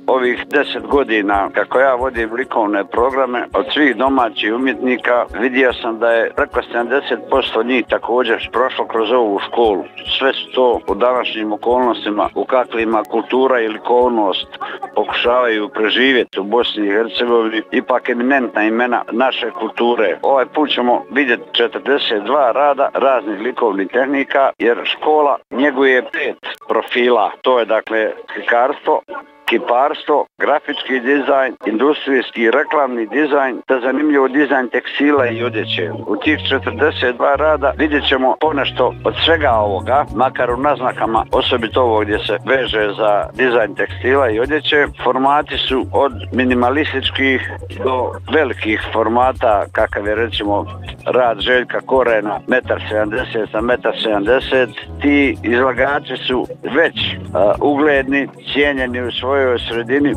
ovih 10 godina kako ja vodim likovne programe od svih domaćih umjetnika, vidio sam da je preko 70% njih također prošlo kroz ovu školu. Sve su to u današnjim okolnostima u kaklima kultura i likovnost pokušavaju preživjeti u Bosni i Hercegovini, ipak eminentna imena naše kulture. Ovaj put ćemo vidjeti 42 rada raznih likovnih tehnika, jer škola njeguje 5 profila. To je dakle slikarstvo, kiparstvo, grafički dizajn, industrijski i reklamni dizajn, te zanimljivo dizajn tekstila i odjeće. U tih 42 rada vidjet ćemo ponešto od svega ovoga, makar u naznakama, osobito ovo gdje se veže za dizajn tekstila i odjeće. Formati su od minimalističkih do velikih formata, kakav je recimo rad Željka Korena, 1,70 na 1,70 m. Ti izlagači su već ugledni, cijenjeni u svojoj sredini.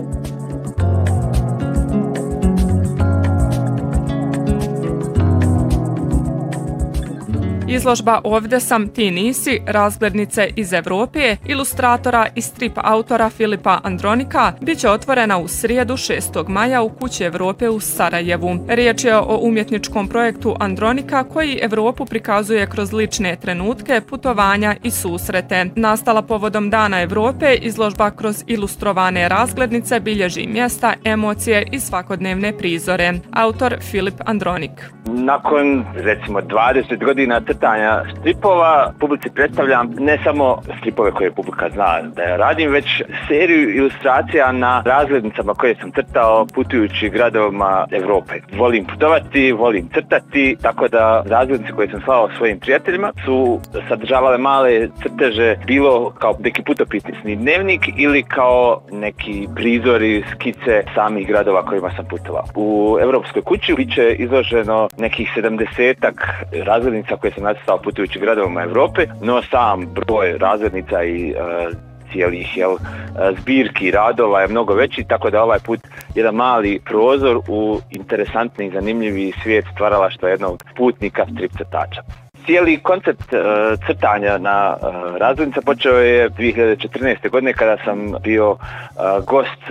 Izložba Ovdje sam, ti nisi, razglednice iz Evrope, ilustratora i strip autora Filipa Andronika, bit će otvorena u srijedu 6. maja u Kući Evrope u Sarajevu. Riječ je o umjetničkom projektu Andronika koji Evropu prikazuje kroz lične trenutke, putovanja i susrete. Nastala povodom Dana Evrope, izložba kroz ilustrovane razglednice bilježi mjesta, emocije i svakodnevne prizore. Autor Filip Andronik. Nakon recimo 20 godina crtanja stripova, publici predstavljam ne samo stripove koje publika zna da ja radim, već seriju ilustracija na razglednicama koje sam crtao putujući gradovima Evrope. Volim putovati, volim crtati, tako da razglednice koje sam slao svojim prijateljima su sadržavale male crteže, bilo kao neki putopisni dnevnik ili kao neki prizori, skice samih gradova kojima sam putovao. U Evropskoj kući biće izloženo nekih 70-ak razglednica koje sam nacrtao putujući gradovima Evrope, no sam broj razglednica i cijelih zbirki radova je mnogo veći, tako da ovaj put jedan mali prozor u interesantni i zanimljivi svijet stvaralaštva jednog putnika strip crtača. Cijeli koncept crtanja na razglednica počeo je 2014. godine kada sam bio gost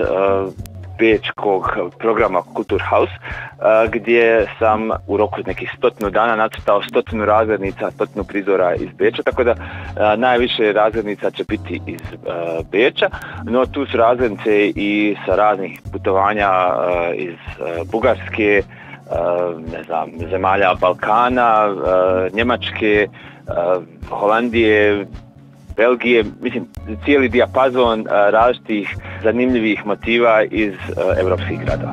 bečkog programa Kulturhaus, gdje sam u roku nekih 100 dana nacrtao 100 razglednica, 100 prizora iz Beča, tako da najviše razglednica će biti iz Beča, no tu su razglednice i sa raznih putovanja iz Bugarske, ne znam, zemalja Balkana, Njemačke, Holandije, Belgije, mislim, cijeli dijapazon različitih zanimljivih motiva iz evropskih gradova.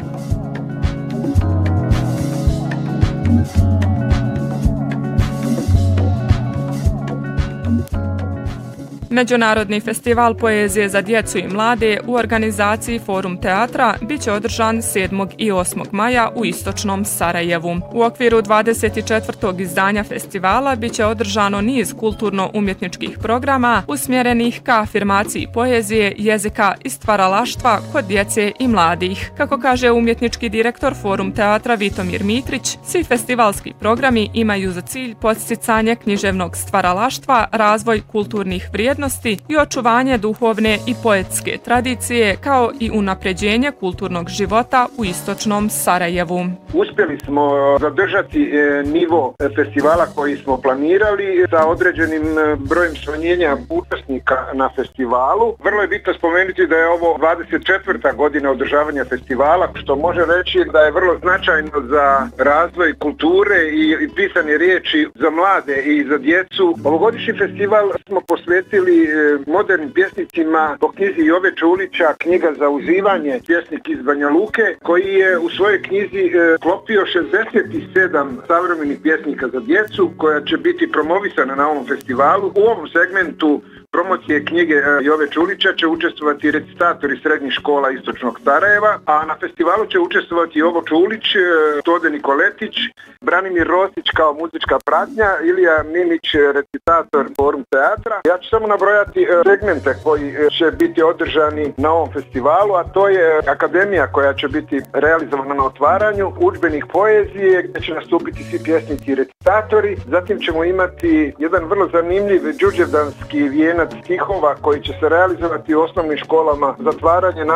Međunarodni festival poezije za djecu i mlade u organizaciji Forum teatra bit će održan 7. i 8. maja u istočnom Sarajevu. U okviru 24. izdanja festivala bit će održano niz kulturno-umjetničkih programa usmjerenih ka afirmaciji poezije, jezika i stvaralaštva kod djece i mladih. Kako kaže umjetnički direktor Forum teatra Vitomir Mitrić, svi festivalski programi imaju za cilj podsticanje književnog stvaralaštva, razvoj kulturnih vrijednosti i očuvanje duhovne i poetske tradicije, kao i unapređenje kulturnog života u istočnom Sarajevu. Uspjeli smo zadržati nivo festivala koji smo planirali sa određenim brojem smanjenja učesnika na festivalu. Vrlo je bitno spomenuti da je ovo 24. godina održavanja festivala, što može reći da je vrlo značajno za razvoj kulture i pisane riječi za mlade i za djecu. Ovogodišnji festival smo posvetili modernim pjesnicima po knjizi Jove Čulića, knjiga za uzivanje, pjesnik iz Banja Luke, koji je u svojoj knjizi klopio 67 savremenih pjesnika za djecu, koja će biti promovisana na ovom festivalu. U ovom segmentu promocije knjige Jove Čulića će učestvovati recitatori srednjih škola istočnog Sarajeva, a na festivalu će učestvovati Jovo Čulić, Tode Nikoletić, Branimir Rosić kao muzička pratnja, Ilija Mimić, recitator Forum teatra. Ja ću samo nabrojati segmente koji će biti održani na ovom festivalu, a to je akademija koja će biti realizovana na otvaranju, udžbenik poezije gdje će nastupiti svi pjesnici i recitatori. Zatim ćemo imati jedan vrlo zanimljiv đurđevdanski vijenac stihova koji će se realizovati u osnovnim školama, zatvaranje